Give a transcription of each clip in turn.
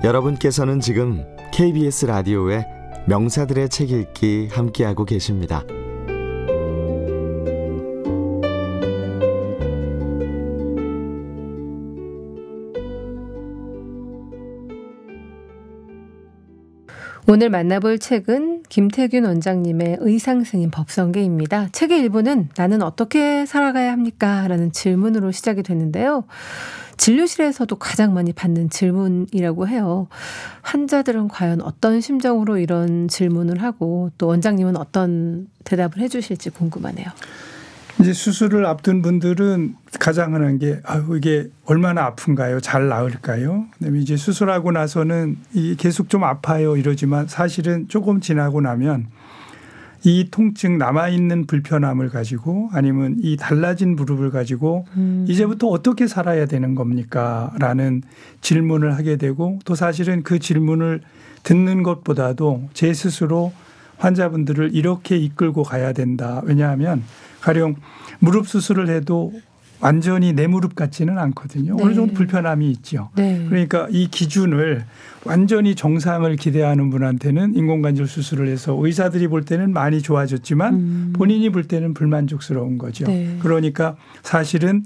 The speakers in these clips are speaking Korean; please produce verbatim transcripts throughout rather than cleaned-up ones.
여러분께서는 지금 케이비에스 라디오의 명사들의 책 읽기 함께하고 계십니다. 오늘 만나볼 책은 김태균 원장님의 의상스님 법성계입니다. 책의 일부는 나는 어떻게 살아가야 합니까? 라는 질문으로 시작이 됐는데요. 진료실에서도 가장 많이 받는 질문이라고 해요. 환자들은 과연 어떤 심정으로 이런 질문을 하고 또 원장님은 어떤 대답을 해 주실지 궁금하네요. 이제 수술을 앞둔 분들은 가장 하는 게 아유 이게 얼마나 아픈가요? 잘 나을까요? 그다음에 이제 수술하고 나서는 이 계속 좀 아파요 이러지만 사실은 조금 지나고 나면 이 통증 남아있는 불편함을 가지고 아니면 이 달라진 무릎을 가지고 음. 이제부터 어떻게 살아야 되는 겁니까? 라는 질문을 하게 되고 또 사실은 그 질문을 듣는 것보다도 제 스스로 환자분들을 이렇게 이끌고 가야 된다. 왜냐하면 가령 무릎 수술을 해도 완전히 내 무릎 같지는 않거든요. 네. 어느 정도 불편함이 있죠. 네. 그러니까 이 기준을 완전히 정상을 기대하는 분한테는 인공관절 수술을 해서 의사들이 볼 때는 많이 좋아졌지만 음. 본인이 볼 때는 불만족스러운 거죠. 네. 그러니까 사실은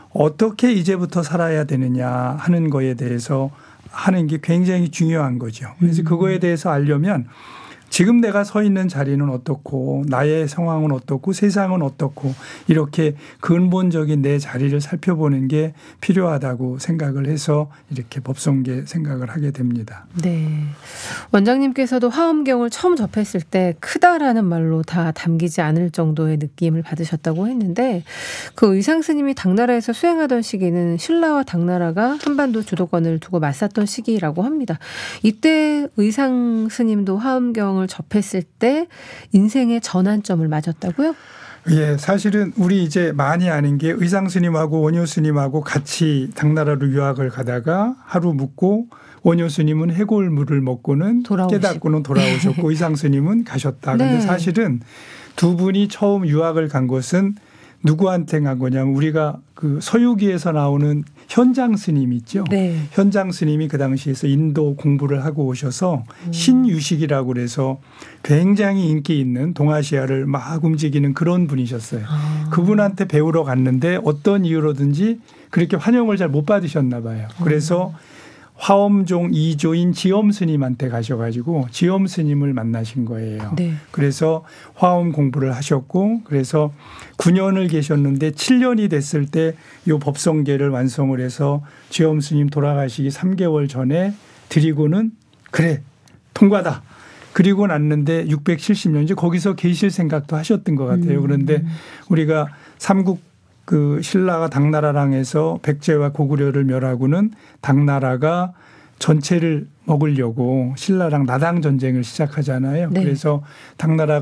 어떻게 이제부터 살아야 되느냐 하는 거에 대해서 하는 게 굉장히 중요한 거죠. 그래서 음. 그거에 대해서 알려면 지금 내가 서 있는 자리는 어떻고 나의 상황은 어떻고 세상은 어떻고 이렇게 근본적인 내 자리를 살펴보는 게 필요하다고 생각을 해서 이렇게 법성계 생각을 하게 됩니다. 네. 원장님께서도 화엄경을 처음 접했을 때 크다라는 말로 다 담기지 않을 정도의 느낌을 받으셨다고 했는데 그 의상 스님이 당나라에서 수행하던 시기는 신라와 당나라가 한반도 주도권을 두고 맞섰던 시기라고 합니다. 이때 의상 스님도 화엄경을 접했을 때 인생의 전환점을 맞았다고요? 예, 사실은 우리 이제 많이 아는 게 의상 스님하고 원효 스님하고 같이 당나라로 유학을 가다가 하루 묵고 원효 스님은 해골물을 먹고는 돌아오시고. 깨닫고는 돌아오셨고 의상 스님은 가셨다. 그런데 네. 사실은 두 분이 처음 유학을 간 것은 누구한테 간 거냐면 우리가 그 서유기에서 나오는 현장 스님 있죠. 네. 현장 스님이 그 당시에서 인도 공부를 하고 오셔서 음. 신유식이라고 그래서 굉장히 인기 있는 동아시아를 막 움직이는 그런 분이셨어요. 아. 그분한테 배우러 갔는데 어떤 이유로든지 그렇게 환영을 잘 못 받으셨나 봐요. 그래서 음. 화엄종 이 조인 지엄 스님한테 가셔가지고 지엄 스님을 만나신 거예요. 네. 그래서 화엄 공부를 하셨고 그래서 구 년을 계셨는데 칠 년이 됐을 때 이 법성계를 완성을 해서 지엄 스님 돌아가시기 삼 개월 전에 드리고는 그래 통과다. 그리고 났는데 육백칠십 년 이제 거기서 계실 생각도 하셨던 것 같아요. 그런데 우리가 삼국 그 신라가 당나라랑 해서 백제와 고구려를 멸하고는 당나라가 전체를 먹으려고 신라랑 나당 전쟁을 시작하잖아요. 네. 그래서 당나라가